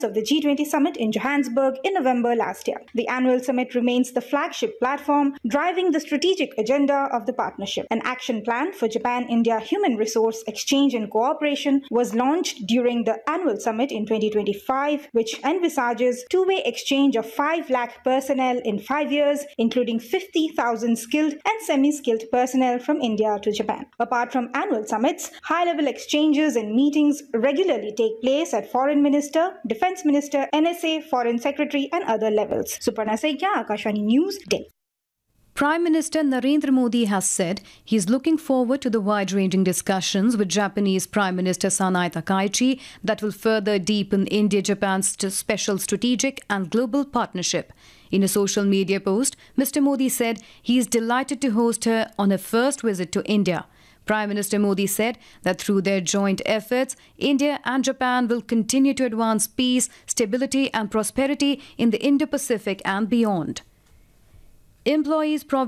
of the G20 summit in Johannesburg in November last year. The annual summit remains the flagship platform driving the strategic agenda of the partnership. An action plan for Japan-India human resource exchange and cooperation was launched during the annual summit in 2025, which envisages two-way exchange of 5 lakh personnel in 5 years, including 50,000 skilled and semi-skilled personnel from India to Japan. Apart from annual summits, high-level exchanges and meetings regularly take place at Foreign Minister, Defense Minister, NSA, Foreign Secretary and other levels. Suparna Saikia, Akashvani News, Delhi. Prime Minister Narendra Modi has said he is looking forward to the wide-ranging discussions with Japanese Prime Minister Sanai Takaichi that will further deepen India-Japan's special strategic and global partnership. In a social media post, Mr. Modi said he is delighted to host her on her first visit to India. Prime Minister Modi said that through their joint efforts, India and Japan will continue to advance peace, stability and prosperity in the Indo-Pacific and beyond. Employees